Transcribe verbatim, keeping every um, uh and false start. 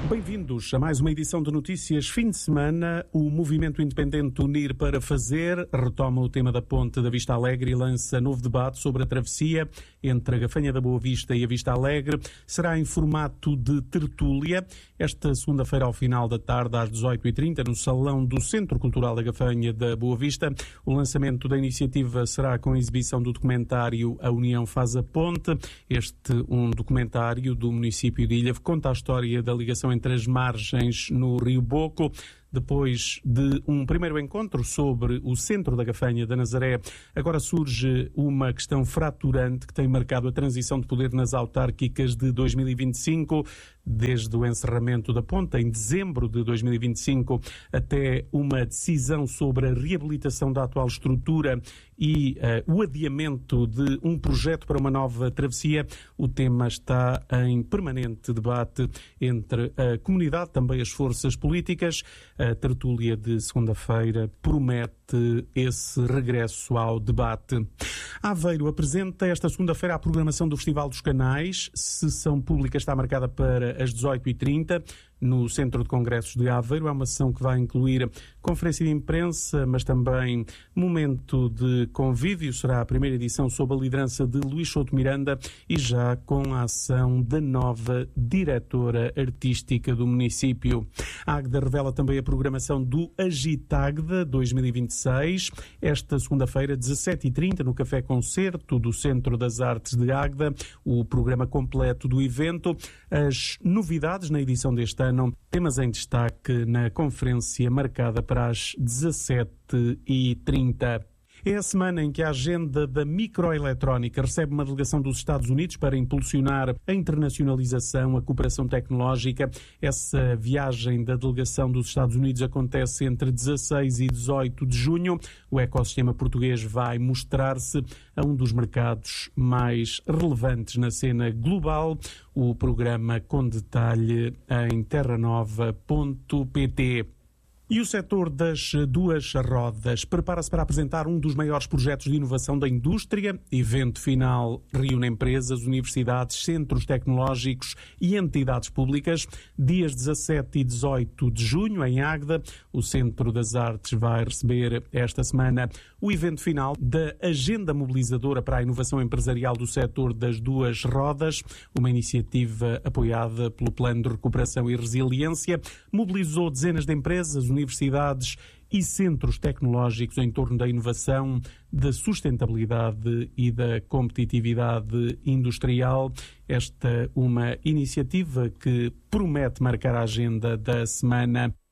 Bem-vindos a mais uma edição de Notícias Fim de Semana. O movimento independente Unir para Fazer retoma o tema da Ponte da Vista Alegre e lança novo debate sobre a travessia entre a Gafanha da Boa Vista e a Vista Alegre. Será em formato de tertúlia. Esta segunda-feira, ao final da tarde, às dezoito e trinta, no Salão do Centro Cultural da Gafanha da Boa Vista. O lançamento da iniciativa será com a exibição do documentário A União Faz a Ponte. Este, um documentário do município de Ilhavo, conta a história da ligação entre as margens no Rio Boco. Depois de um primeiro encontro sobre o centro da Gafanha da Nazaré, agora surge uma questão fraturante que tem marcado a transição de poder nas autárquicas de dois mil e vinte e cinco, desde o encerramento da ponte em dezembro de dois mil e vinte e cinco até uma decisão sobre a reabilitação da atual estrutura e uh, o adiamento de um projeto para uma nova travessia. O tema está em permanente debate entre a comunidade, também as forças políticas. A tertúlia de segunda-feira promete esse regresso ao debate. Aveiro apresenta esta segunda-feira a programação do Festival dos Canais. Sessão pública está marcada para as dezoito e trinta no Centro de Congressos de Aveiro. É uma sessão que vai incluir conferência de imprensa, mas também momento de convívio. Será a primeira edição sob a liderança de Luís Souto Miranda e já com a ação da nova diretora artística do município. A Águeda revela também a programação do Agitagda dois mil e vinte e seis. Esta segunda-feira, dezassete e trinta, no Café Concerto do Centro das Artes de Águeda, o programa completo do evento. As novidades na edição deste ano, temas em destaque na conferência marcada para as dezassete e trinta. É a semana em que a agenda da microeletrónica recebe uma delegação dos Estados Unidos para impulsionar a internacionalização, a cooperação tecnológica. Essa viagem da delegação dos Estados Unidos acontece entre dezasseis e dezoito de junho. O ecossistema português vai mostrar-se a um dos mercados mais relevantes na cena global. O programa com detalhe em terranova ponto pt. E o setor das duas rodas prepara-se para apresentar um dos maiores projetos de inovação da indústria. Evento final reúne empresas, universidades, centros tecnológicos e entidades públicas. Dias dezassete e dezoito de junho, em Águeda, o Centro das Artes vai receber esta semana o evento final da Agenda Mobilizadora para a Inovação Empresarial do setor das duas rodas, uma iniciativa apoiada pelo Plano de Recuperação e Resiliência. Mobilizou dezenas de empresas, universidades e centros tecnológicos em torno da inovação, da sustentabilidade e da competitividade industrial. Esta uma iniciativa que promete marcar a agenda da semana.